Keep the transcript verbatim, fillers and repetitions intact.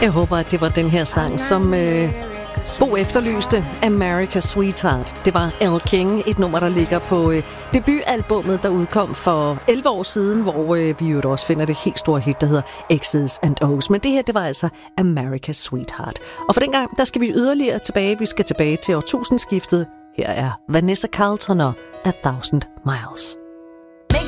Jeg håber, at det var den her sang, som øh, Bo efterlyste, America's Sweetheart. Det var Al King, et nummer, der ligger på øh, debutalbummet, der udkom for elleve år siden, hvor øh, vi jo også finder det helt store hit, der hedder X's and O's. Men det her, det var altså America's Sweetheart. Og for den gang, der skal vi yderligere tilbage. Vi skal tilbage til årtusindskiftet. Her er Vanessa Carlton og A Thousand Miles.